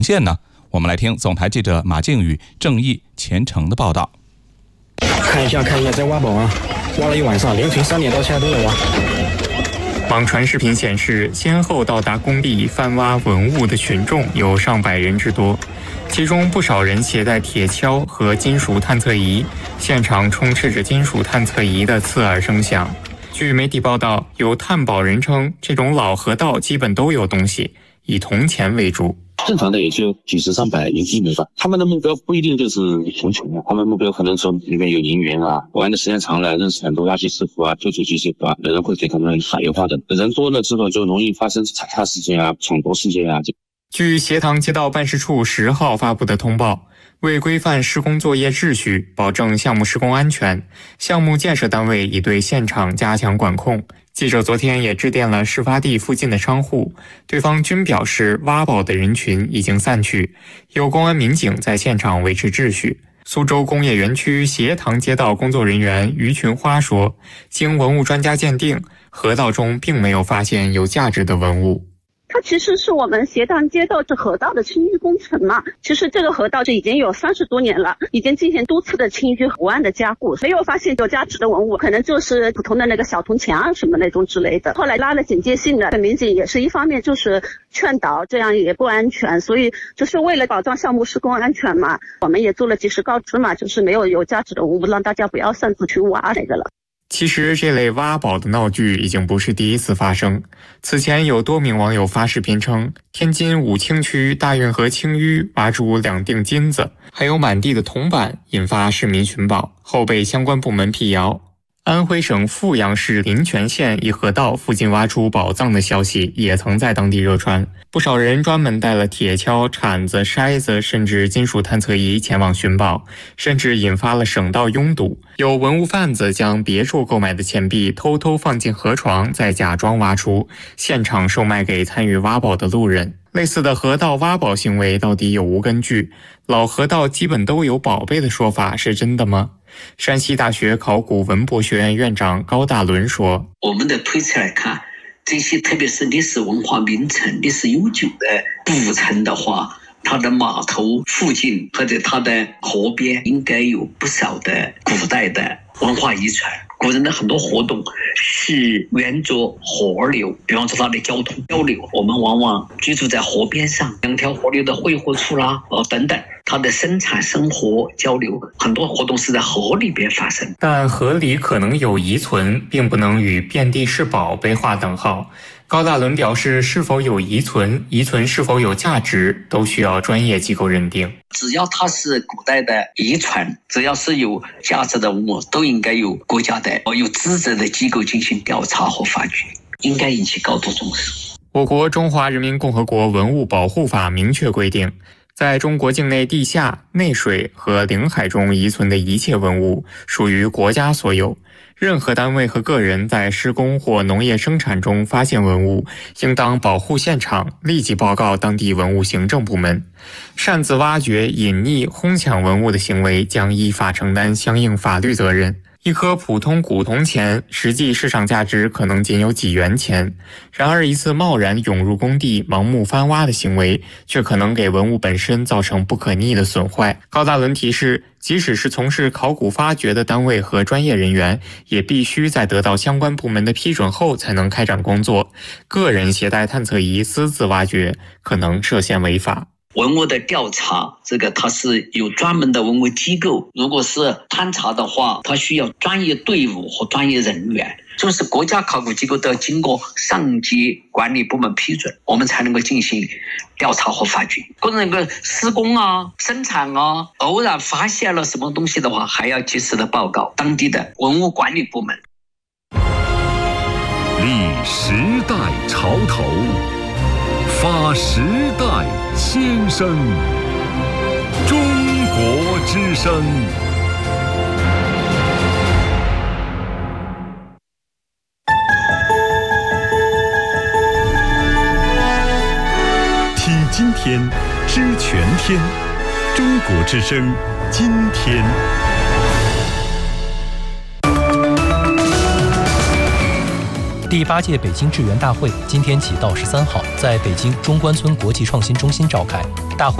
现呢？我们来听总台记者马靖宇、郑毅、钱程的报道。 看一下，在挖宝啊，挖了一晚上，凌晨3点到现在都在挖。 网传视频显示，先后到达工地翻挖文物的群众有上百人之多，其中不少人携带铁锹和金属探测仪，现场充斥着金属探测仪的刺耳声响。据媒体报道，有探宝人称，这种老河道基本都有东西，以铜钱为主。 正常的也就几十上百银币没吧，他们的目标不一定就是铜钱啊，他们目标可能说里面有银元啊，玩的时间长了，认识很多垃圾师傅啊、旧主机师傅啊，人会给他们海油化的，人多了之后就容易发生踩踏事件啊、抢夺事件啊。 据协塘街道办事处10号发布的通报，为规范施工作业秩序，保证项目施工安全，项目建设单位已对现场加强管控。记者昨天也致电了事发地附近的商户，对方均表示挖宝的人群已经散去，有公安民警在现场维持秩序。苏州工业园区协塘街道工作人员于群花说，经文物专家鉴定，河道中并没有发现有价值的文物。 它其实是我们协塘街道这河道的清淤工程嘛，其实这个河道是已经有30多年了，已经进行多次的清淤湖岸的加固，没有发现有价值的文物，可能就是普通的那个小铜钱啊什么那种之类的。后来拉了警戒性的民警也是一方面就是劝导，这样也不安全，所以就是为了保障项目施工安全嘛，我们也做了及时告知嘛，就是没有价值的文物，让大家不要擅自去挖那个了。 其实这类挖宝的闹剧已经不是第一次发生。此前有多名网友发视频称，天津武清区大运河清淤挖出2锭金子，还有满地的铜板，引发市民寻宝，后被相关部门辟谣。安徽省阜阳市临泉县一河道附近挖出宝藏的消息也曾在当地热传，不少人专门带了铁锹、铲子、筛子，甚至金属探测仪前往寻宝，甚至引发了省道拥堵。有文物贩子将别处购买的钱币偷偷放进河床，再假装挖出，现场售卖给参与挖宝的路人。类似的河道挖宝行为到底有无根据？老河道基本都有宝贝的说法是真的吗？山西大学考古文博学院院长高大伦说， 我们的推测来看，这些特别是历史文化名城、历史悠久的古城的话，它的码头附近或者它的河边应该有不少的古代的文化遗产。古人的很多活动是沿着河流，比方说它的交通交流，我们往往居住在河边上，2条河流的汇合处啦，等等，它的生产生活交流，很多活动是在河里边发生。 但河里可能有遗存，并不能与遍地是宝被划等号。高大伦表示，是否有遗存是否有价值，都需要专业机构认定。 只要它是古代的遗传，只要是有价值的文物，都应该有国家的有资质的机构进行调查和发掘，应该引起高度重视。 我国中华人民共和国文物保护法明确规定，在中国境内地下、内水和领海中遗存的一切文物属于国家所有。任何单位和个人在施工或农业生产中发现文物，应当保护现场，立即报告当地文物行政部门。擅自挖掘、隐匿、哄抢文物的行为将依法承担相应法律责任。一颗普通古铜钱，实际市场价值可能仅有几元钱，然而一次贸然涌入工地、盲目翻挖的行为，却可能给文物本身造成不可逆的损坏。高大伦提示，即使是从事考古发掘的单位和专业人员，也必须在得到相关部门的批准后才能开展工作。个人携带探测仪私自挖掘，可能涉嫌违法。 文物的调查，这个它是有专门的文物机构，如果是勘查的话，它需要专业队伍和专业人员，就是国家考古机构都要经过上级管理部门批准，我们才能够进行调查和发掘。或者那个施工啊、生产啊，偶然发现了什么东西的话，还要及时的报告当地的文物管理部门。 立时代潮头，发时代先声，中国之声。听今天，知全天，中国之声，今天。 第8届北京智源大会今天起到13号在北京中关村国际创新中心召开。大会